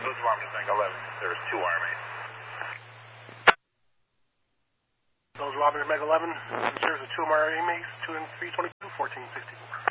Those Romney Bank 11. There's 2 RMAs. Those Robert Meg 11, reserves of 2 RMAs, 2 and 322, 1464.